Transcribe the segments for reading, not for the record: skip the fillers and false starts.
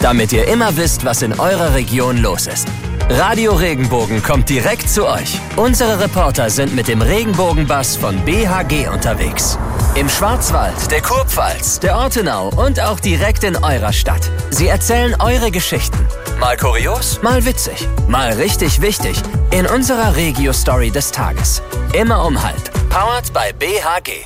damit ihr immer wisst, was in eurer Region los ist. Radio Regenbogen kommt direkt zu euch. Unsere Reporter sind mit dem Regenbogenbus von BHG unterwegs. Im Schwarzwald, der Kurpfalz, der Ortenau und auch direkt in eurer Stadt. Sie erzählen eure Geschichten. Mal kurios, mal witzig, mal richtig wichtig. In unserer Regio-Story des Tages. Immer um halb. Powered by BHG.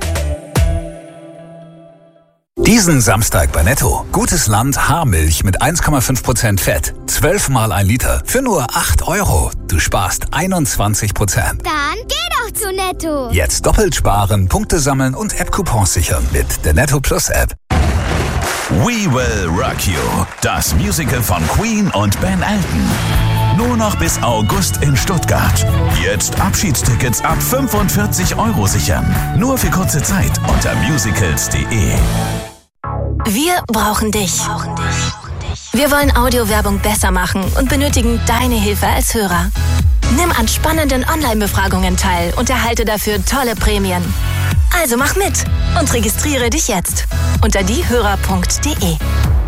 Diesen Samstag bei Netto. Gutes Land Haarmilch mit 1,5% Fett. 12 mal 1 Liter für nur 8 €. Du sparst 21%. Dann geh doch zu Netto. Jetzt doppelt sparen, Punkte sammeln und App-Coupons sichern mit der Netto Plus App. We Will Rock You. Das Musical von Queen und Ben Elton. Nur noch bis August in Stuttgart. Jetzt Abschiedstickets ab 45 € sichern. Nur für kurze Zeit unter musicals.de. Wir brauchen dich. Wir wollen Audiowerbung besser machen und benötigen deine Hilfe als Hörer. Nimm an spannenden Online-Befragungen teil und erhalte dafür tolle Prämien. Also mach mit und registriere dich jetzt unter diehörer.de.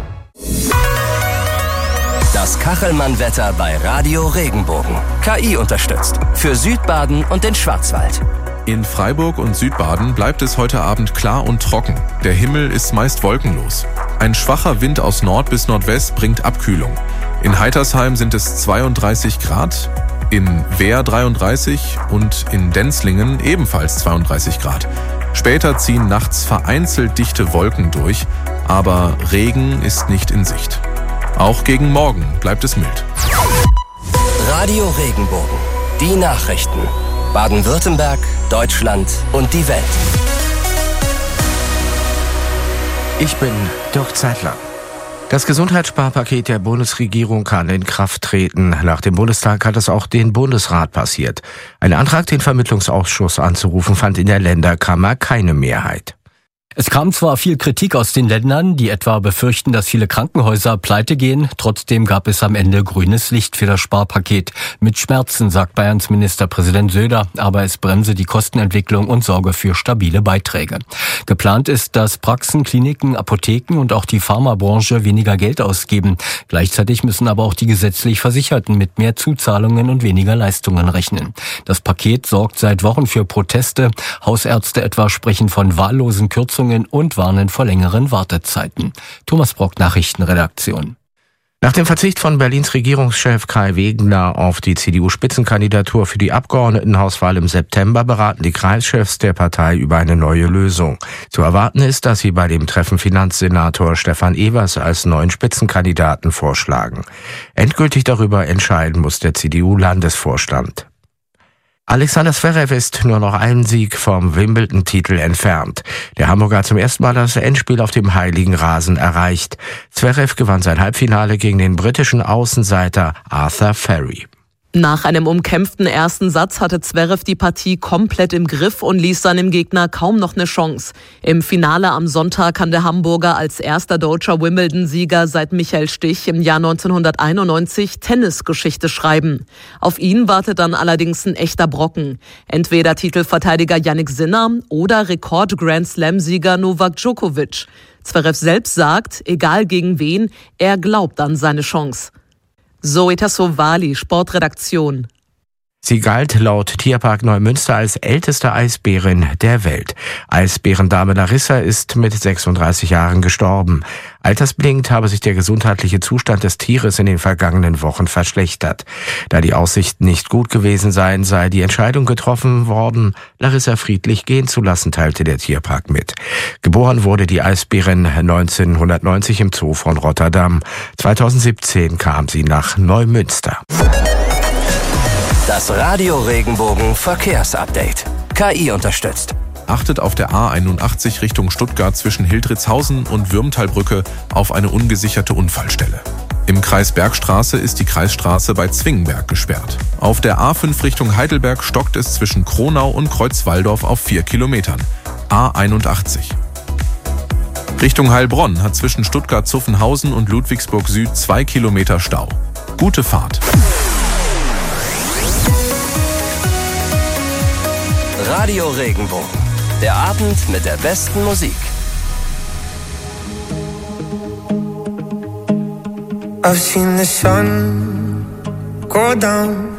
Das Kachelmann-Wetter bei Radio Regenbogen. KI unterstützt. Für Südbaden und den Schwarzwald. In Freiburg und Südbaden bleibt es heute Abend klar und trocken. Der Himmel ist meist wolkenlos. Ein schwacher Wind aus Nord bis Nordwest bringt Abkühlung. In Heitersheim sind es 32 Grad, in Wehr 33 und in Denzlingen ebenfalls 32 Grad. Später ziehen nachts vereinzelt dichte Wolken durch, aber Regen ist nicht in Sicht. Auch gegen Morgen bleibt es mild. Radio Regenbogen. Die Nachrichten. Baden-Württemberg, Deutschland und die Welt. Ich bin Dirk Zeitler. Das Gesundheitssparpaket der Bundesregierung kann in Kraft treten. Nach dem Bundestag hat es auch den Bundesrat passiert. Ein Antrag, den Vermittlungsausschuss anzurufen, fand in der Länderkammer keine Mehrheit. Es kam zwar viel Kritik aus den Ländern, die etwa befürchten, dass viele Krankenhäuser pleite gehen. Trotzdem gab es am Ende grünes Licht für das Sparpaket. Mit Schmerzen, sagt Bayerns Ministerpräsident Söder, aber es bremse die Kostenentwicklung und sorge für stabile Beiträge. Geplant ist, dass Praxen, Kliniken, Apotheken und auch die Pharmabranche weniger Geld ausgeben. Gleichzeitig müssen aber auch die gesetzlich Versicherten mit mehr Zuzahlungen und weniger Leistungen rechnen. Das Paket sorgt seit Wochen für Proteste. Hausärzte etwa sprechen von wahllosen Kürzungen und warnen vor längeren Wartezeiten. Thomas Brock, Nachrichtenredaktion. Nach dem Verzicht von Berlins Regierungschef Kai Wegener auf die CDU-Spitzenkandidatur für die Abgeordnetenhauswahl im September beraten die Kreischefs der Partei über eine neue Lösung. Zu erwarten ist, dass sie bei dem Treffen Finanzsenator Stefan Evers als neuen Spitzenkandidaten vorschlagen. Endgültig darüber entscheiden muss der CDU-Landesvorstand. Alexander Zverev ist nur noch einen Sieg vom Wimbledon-Titel entfernt. Der Hamburger hat zum ersten Mal das Endspiel auf dem heiligen Rasen erreicht. Zverev gewann sein Halbfinale gegen den britischen Außenseiter Arthur Ferry. Nach einem umkämpften ersten Satz hatte Zverev die Partie komplett im Griff und ließ seinem Gegner kaum noch eine Chance. Im Finale am Sonntag kann der Hamburger als erster deutscher Wimbledon-Sieger seit Michael Stich im Jahr 1991 Tennisgeschichte schreiben. Auf ihn wartet dann allerdings ein echter Brocken. Entweder Titelverteidiger Jannik Sinner oder Rekord-Grand-Slam-Sieger Novak Djokovic. Zverev selbst sagt, egal gegen wen, er glaubt an seine Chance. Zoe Tassovali, Sportredaktion. Sie galt laut Tierpark Neumünster als älteste Eisbärin der Welt. Eisbärendame Larissa ist mit 36 Jahren gestorben. Altersbedingt habe sich der gesundheitliche Zustand des Tieres in den vergangenen Wochen verschlechtert. Da die Aussichten nicht gut gewesen seien, sei die Entscheidung getroffen worden, Larissa friedlich gehen zu lassen, teilte der Tierpark mit. Geboren wurde die Eisbärin 1990 im Zoo von Rotterdam. 2017 kam sie nach Neumünster. Das Radio Regenbogen Verkehrsupdate. KI unterstützt. Achtet auf der A81 Richtung Stuttgart zwischen Hildritzhausen und Würmtalbrücke auf eine ungesicherte Unfallstelle. Im Kreis Bergstraße ist die Kreisstraße bei Zwingenberg gesperrt. Auf der A5 Richtung Heidelberg stockt es zwischen Kronau und Kreuzwaldorf auf 4 Kilometern. A81. Richtung Heilbronn hat zwischen Stuttgart-Zuffenhausen und Ludwigsburg Süd 2 Kilometer Stau. Gute Fahrt. Radio Regenbogen. Der Abend mit der besten Musik. I've seen the sun go down